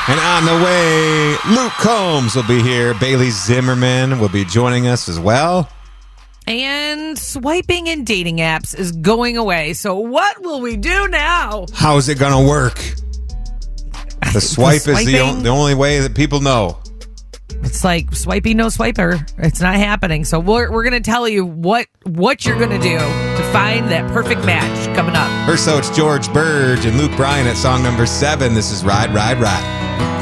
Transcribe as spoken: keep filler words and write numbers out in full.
And on the way, Luke Combs will be here. Bailey Zimmerman will be joining us as well. And swiping in dating apps is going away. So what will we do now? How's it going to work? The swipe The is the, o- the only way that people know. It's like swiping, no swiper. It's not happening. So we're we're gonna tell you what what you're gonna do to find that perfect match coming up. First, so it's George Burge and Luke Bryan at song number seven. This is Ride, Ride, Ride.